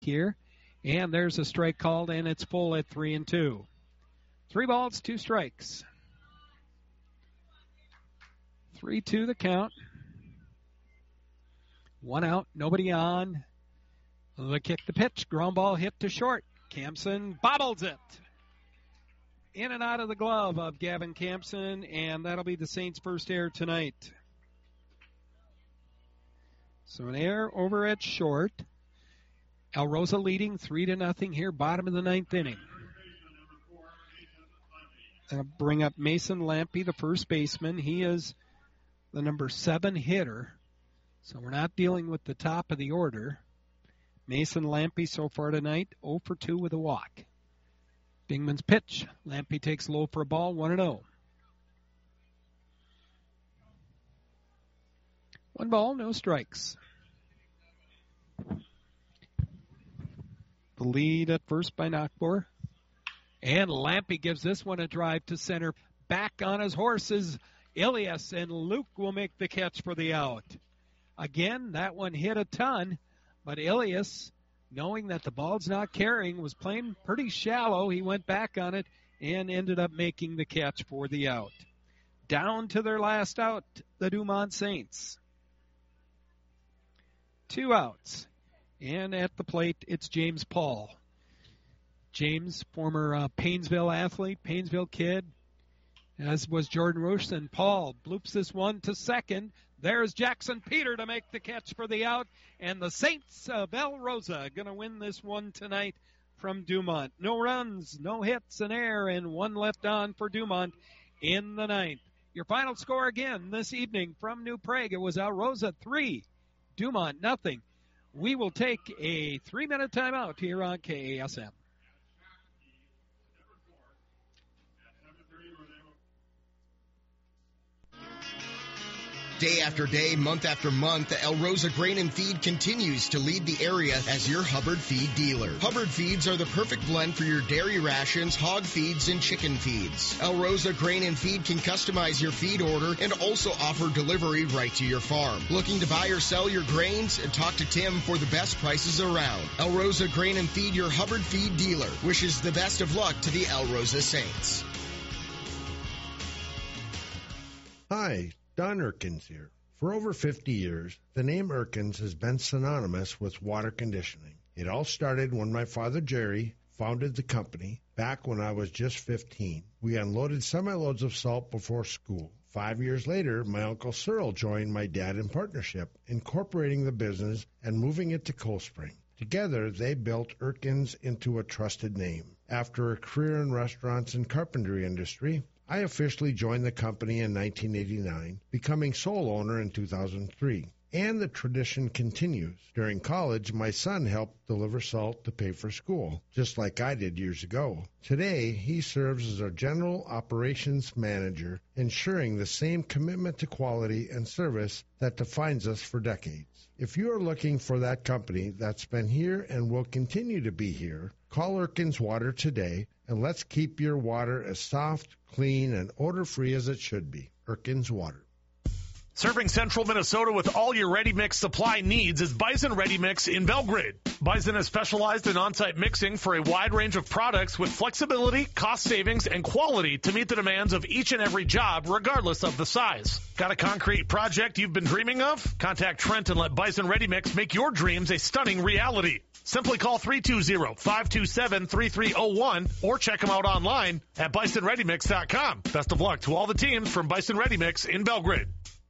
here. And there's a strike called, and it's full at 3-2. 3 balls, 2 strikes. 3-2 the count. 1 out, nobody on. The kick, the pitch, ground ball hit to short. Campson bobbles it. In and out of the glove of Gavin Campson, and that'll be the Saints' first error tonight. So an error over at short. Alrosa leading 3-0 here, bottom of the 9th inning. That'll bring up Mason Lampe, the first baseman. He is the number 7 hitter. So we're not dealing with the top of the order. Mason Lampe so far tonight, 0 for 2 with a walk. Dingman's pitch. Lampe takes low for a ball, 1-0. 1 ball, no strikes. The lead at first by Knockbour. And Lampe gives this one a drive to center. Back on his horse is Ilias, and Luke will make the catch for the out. Again, that one hit a ton, but Ilias, knowing that the ball's not carrying, was playing pretty shallow. He went back on it and ended up making the catch for the out. Down to their last out, the Dumont Saints. 2 outs. And at the plate, it's James Paul. James, former Painesville athlete, Painesville kid, as was Jordan Roosh. And Paul bloops this one to second. There's Jackson Peter to make the catch for the out. And the Saints of El Rosa going to win this one tonight from Dumont. No runs, no hits, an error, and 1 left on for Dumont in the 9th. Your final score again this evening from New Prague. It was El Rosa 3, Dumont 0. We will take a 3-minute timeout here on KASM. Day after day, month after month, the El Rosa Grain and Feed continues to lead the area as your Hubbard Feed dealer. Hubbard Feeds are the perfect blend for your dairy rations, hog feeds, and chicken feeds. El Rosa Grain and Feed can customize your feed order and also offer delivery right to your farm. Looking to buy or sell your grains? Talk to Tim for the best prices around. El Rosa Grain and Feed, your Hubbard Feed dealer, wishes the best of luck to the El Rosa Saints. Hi, Don Erkins here. For over 50 years, the name Erkins has been synonymous with water conditioning. It all started when my father Jerry founded the company back when I was just 15. We unloaded semi-loads of salt before school. 5 years later, my Uncle Cyril joined my dad in partnership, incorporating the business and moving it to Cold Spring. Together, they built Erkins into a trusted name. After a career in restaurants and carpentry industry, I officially joined the company in 1989, becoming sole owner in 2003. And the tradition continues. During college, my son helped deliver salt to pay for school, just like I did years ago. Today, he serves as our general operations manager, ensuring the same commitment to quality and service that defines us for decades. If you are looking for that company that's been here and will continue to be here, call Erkins Water today, and let's keep your water as soft, clean, and odor-free as it should be. Erkins Water. Serving central Minnesota with all your ready-mix supply needs is Bison Ready Mix in Belgrade. Bison is specialized in on-site mixing for a wide range of products with flexibility, cost savings, and quality to meet the demands of each and every job, regardless of the size. Got a concrete project you've been dreaming of? Contact Trent and let Bison Ready Mix make your dreams a stunning reality. Simply call 320-527-3301 or check them out online at bisonreadymix.com. Best of luck to all the teams from Bison Ready Mix in Belgrade.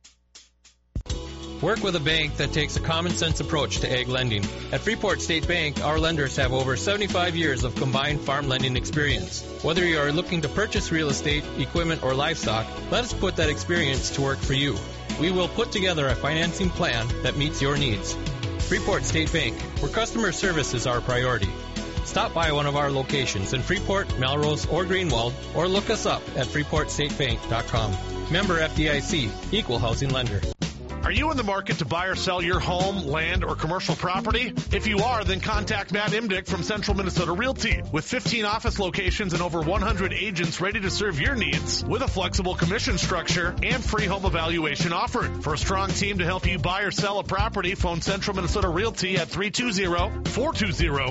Work with a bank that takes a common-sense approach to ag lending. At Freeport State Bank, our lenders have over 75 years of combined farm lending experience. Whether you are looking to purchase real estate, equipment, or livestock, let us put that experience to work for you. We will put together a financing plan that meets your needs. Freeport State Bank, where customer service is our priority. Stop by one of our locations in Freeport, Melrose, or Greenwald, or look us up at freeportstatebank.com. Member FDIC, Equal Housing Lender. Are you in the market to buy or sell your home, land, or commercial property? If you are, then contact Matt Imdick from Central Minnesota Realty. With 15 office locations and over 100 agents ready to serve your needs with a flexible commission structure and free home evaluation offered. For a strong team to help you buy or sell a property, phone Central Minnesota Realty at 320-420